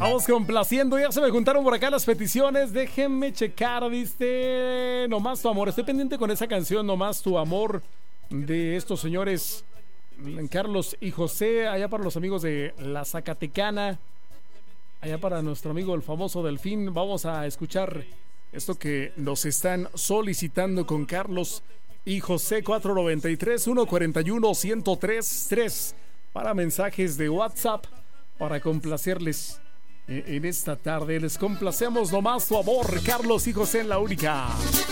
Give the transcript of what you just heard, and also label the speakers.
Speaker 1: Vamos complaciendo, ya se me juntaron por acá las peticiones. Déjenme checar, ¿viste? Nomás tu amor. Estoy pendiente con esa canción, Nomás tu amor, de estos señores Carlos y José, allá para los amigos de La Zacatecana, allá para nuestro amigo el famoso Delfín. Vamos a escuchar esto que nos están solicitando con Carlos y José. 493-141-1033 para mensajes de WhatsApp, para complacerles en esta tarde. Les complacemos. Nomás tu amor, Carlos y José en La Única.